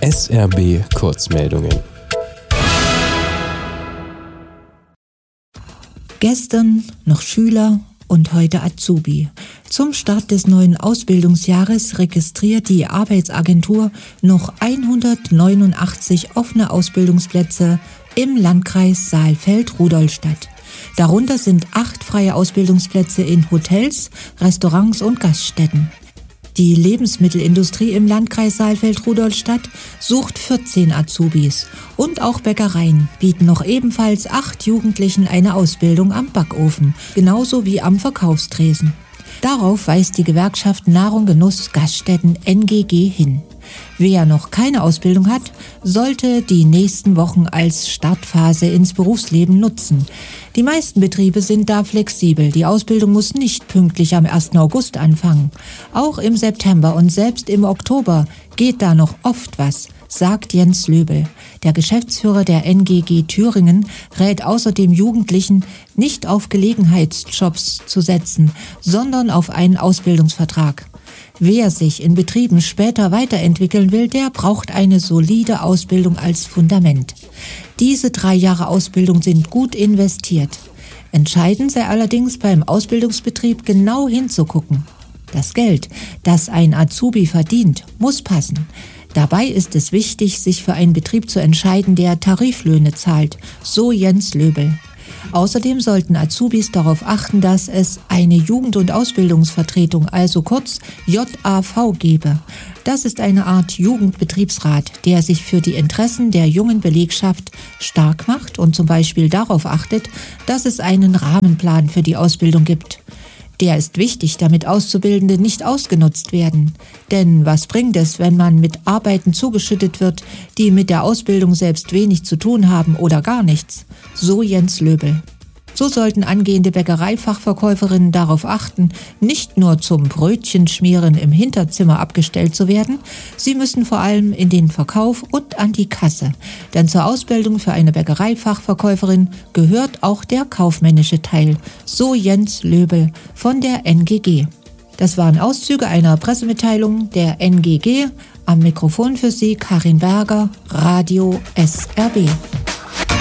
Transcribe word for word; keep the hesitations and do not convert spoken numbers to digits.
S R B Kurzmeldungen. Gestern noch Schüler und heute Azubi. Zum Start des neuen Ausbildungsjahres registriert die Arbeitsagentur noch hundertneunundachtzig offene Ausbildungsplätze im Landkreis Saalfeld-Rudolstadt. Darunter sind acht freie Ausbildungsplätze in Hotels, Restaurants und Gaststätten. Die Lebensmittelindustrie im Landkreis Saalfeld-Rudolstadt sucht vierzehn Azubis. Und auch Bäckereien bieten noch ebenfalls acht Jugendlichen eine Ausbildung am Backofen, genauso wie am Verkaufstresen. Darauf weist die Gewerkschaft Nahrung Genuss Gaststätten N G G hin. Wer noch keine Ausbildung hat, sollte die nächsten Wochen als Startphase ins Berufsleben nutzen. Die meisten Betriebe sind da flexibel. Die Ausbildung muss nicht pünktlich am ersten August anfangen. Auch im September und selbst im Oktober geht da noch oft was, sagt Jens Löbel. Der Geschäftsführer der N G G Thüringen rät außerdem Jugendlichen, nicht auf Gelegenheitsjobs zu setzen, sondern auf einen Ausbildungsvertrag. Wer sich in Betrieben später weiterentwickeln will, der braucht eine solide Ausbildung als Fundament. Diese drei Jahre Ausbildung sind gut investiert. Entscheidend sei allerdings beim Ausbildungsbetrieb genau hinzugucken. Das Geld, das ein Azubi verdient, muss passen. Dabei ist es wichtig, sich für einen Betrieb zu entscheiden, der Tariflöhne zahlt, so Jens Löbel. Außerdem sollten Azubis darauf achten, dass es eine Jugend- und Ausbildungsvertretung, also kurz J A V, gebe. Das ist eine Art Jugendbetriebsrat, der sich für die Interessen der jungen Belegschaft stark macht und zum Beispiel darauf achtet, dass es einen Rahmenplan für die Ausbildung gibt. Der ist wichtig, damit Auszubildende nicht ausgenutzt werden. Denn was bringt es, wenn man mit Arbeiten zugeschüttet wird, die mit der Ausbildung selbst wenig zu tun haben oder gar nichts? So Jens Löbel. So sollten angehende Bäckereifachverkäuferinnen darauf achten, nicht nur zum Brötchenschmieren im Hinterzimmer abgestellt zu werden, sie müssen vor allem in den Verkauf und an die Kasse. Denn zur Ausbildung für eine Bäckereifachverkäuferin gehört auch der kaufmännische Teil, so Jens Löbel von der N G G. Das waren Auszüge einer Pressemitteilung der N G G. Am Mikrofon für Sie Karin Berger, Radio S R B.